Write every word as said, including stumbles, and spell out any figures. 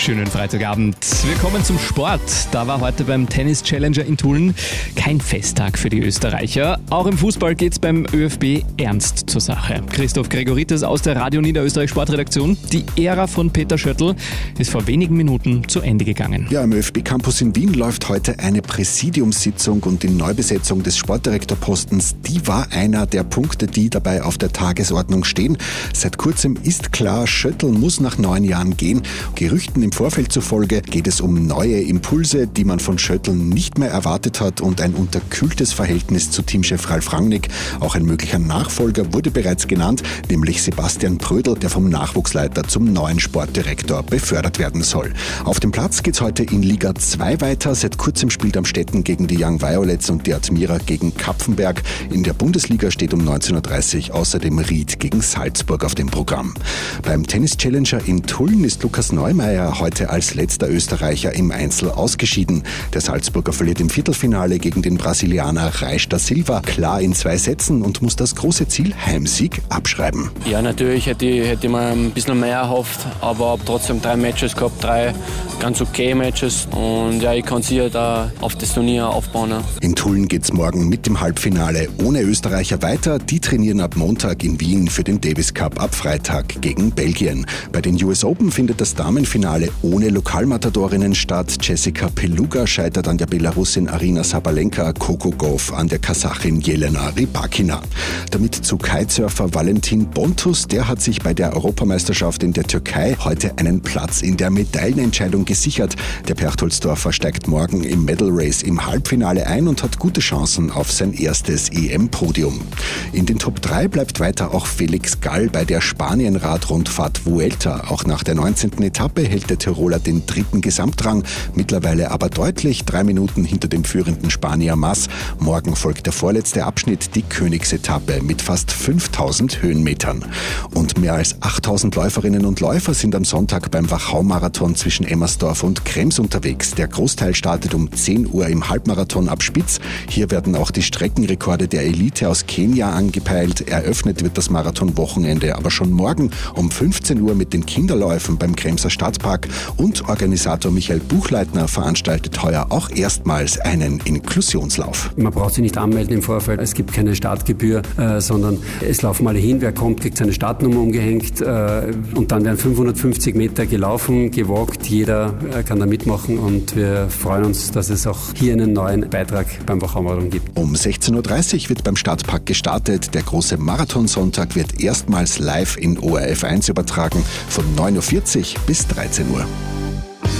Schönen Freitagabend. Wir kommen zum Sport. Da war heute beim Tennis Challenger in Tulln kein Festtag für die Österreicher. Auch im Fußball geht's beim ÖFB ernst zur Sache. Christoph Gregoritis aus der Radio Niederösterreich Sportredaktion. Die Ära von Peter Schöttl ist vor wenigen Minuten zu Ende gegangen. Ja, im ÖFB-Campus in Wien läuft heute eine Präsidiumssitzung und die Neubesetzung des Sportdirektorpostens, die war einer der Punkte, die dabei auf der Tagesordnung stehen. Seit kurzem ist klar, Schöttl muss nach neun Jahren gehen. Gerüchten im Vorfeld zufolge geht es um neue Impulse, die man von Schöttl nicht mehr erwartet hat, und ein unterkühltes Verhältnis zu Teamchef Ralf Rangnick. Auch ein möglicher Nachfolger wurde bereits genannt, nämlich Sebastian Prödl, der vom Nachwuchsleiter zum neuen Sportdirektor befördert werden soll. Auf dem Platz geht's heute in Liga zwei weiter. Seit kurzem spielt Amstetten gegen die Young Violets und die Admira gegen Kapfenberg. In der Bundesliga steht um neunzehn Uhr dreißig außerdem Ried gegen Salzburg auf dem Programm. Beim Tennis Challenger in Tulln ist Lukas Neumeier heute als letzter Österreicher im Einzel ausgeschieden. Der Salzburger verliert im Viertelfinale gegen den Brasilianer Reis da Silva klar in zwei Sätzen und muss das große Ziel Heimsieg abschreiben. Ja, natürlich hätte ich, hätte ich mir ein bisschen mehr erhofft, aber habe trotzdem drei Matches gehabt, drei ganz okay Matches, und ja, ich kann sicher da auf das Turnier aufbauen. Ja. In Tulln geht's morgen mit dem Halbfinale ohne Österreicher weiter. Die trainieren ab Montag in Wien für den Davis Cup ab Freitag gegen Belgien. Bei den U S Open findet das Damenfinale ohne Lokalmatadorinnen statt. Jessica Peluga scheitert an der Belarusin Arina Sabalenka, Coco Gauff an der Kasachin Jelena Rybakina. Damit zu Kitesurfer Valentin Bontus, der hat sich bei der Europameisterschaft in der Türkei heute einen Platz in der Medaillenentscheidung gesichert. Der Perchtoldsdorfer steigt morgen im Medal Race im Halbfinale ein und hat gute Chancen auf sein erstes E M-Podium. In den Top drei bleibt weiter auch Felix Gall bei der Spanien-Radrundfahrt Vuelta. Auch nach der neunzehnten Etappe hält der Tiroler den dritten Gesamtrang, mittlerweile aber deutlich drei Minuten hinter dem führenden Spanier Mas. Morgen folgt der vorletzte Abschnitt, die Königsetappe mit fast fünftausend Höhenmetern. Und mehr als achttausend Läuferinnen und Läufer sind am Sonntag beim Wachau-Marathon zwischen Emmersdorf und Krems unterwegs. Der Großteil startet um zehn Uhr im Halbmarathon ab Spitz. Hier werden auch die Streckenrekorde der Elite aus Kenia angepeilt. Eröffnet wird das Marathonwochenende aber schon morgen um fünfzehn Uhr mit den Kinderläufen beim Kremser Stadtpark, und Organisator Michael Buchleitner veranstaltet heuer auch erstmals einen Inklusionslauf. Man braucht sich nicht anmelden im Vorfeld, es gibt keine Startgebühr, äh, sondern es laufen alle hin, wer kommt, kriegt seine Startnummer umgehängt, äh, und dann werden fünfhundertfünfzig Meter gelaufen, gewalkt, jeder äh, kann da mitmachen, und wir freuen uns, dass es auch hier einen neuen Beitrag beim Wachau-Marathon gibt. Um sechzehn Uhr dreißig wird beim Stadtpark gestartet. Der große Marathonsonntag wird erstmals live in O R F eins übertragen von neun Uhr vierzig bis dreizehn Uhr.